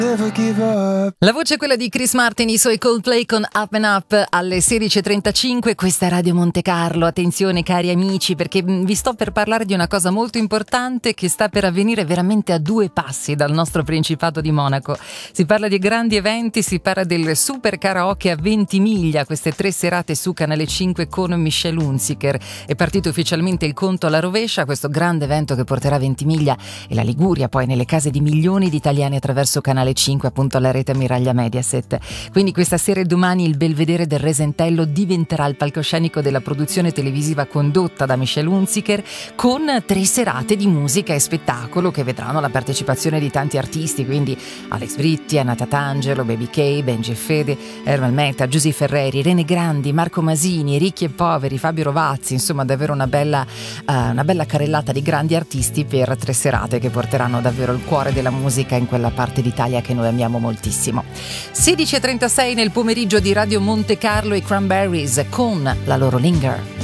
La voce è quella di Chris Martin, i suoi Coldplay con Up and Up alle 16.35. Questa è Radio Monte Carlo. Attenzione cari amici, perché vi sto per parlare di una cosa molto importante che sta per avvenire veramente a 2 passi dal nostro Principato di Monaco. Si parla di grandi eventi, si parla del super karaoke a Ventimiglia, queste 3 serate su Canale 5 con Michelle Hunziker. È partito ufficialmente il conto alla rovescia, questo grande evento che porterà Ventimiglia e la Liguria poi nelle case di milioni di italiani attraverso Canale 5, appunto alla rete ammiraglia Mediaset. Quindi questa sera e domani il Belvedere del Resentello diventerà il palcoscenico della produzione televisiva condotta da Michelle Hunziker, con 3 serate di musica e spettacolo che vedranno la partecipazione di tanti artisti, quindi Alex Britti, Anna Tatangelo, Baby K, Benji e Fede, Ermal Meta, Giusy Ferreri, Rene Grandi, Marco Masini, Ricchi e Poveri, Fabio Rovazzi, insomma davvero una bella carrellata di grandi artisti per 3 serate che porteranno davvero il cuore della musica in quella parte d'Italia che noi amiamo moltissimo. 16.36 nel pomeriggio di Radio Monte Carlo, i Cranberries con la loro Linger.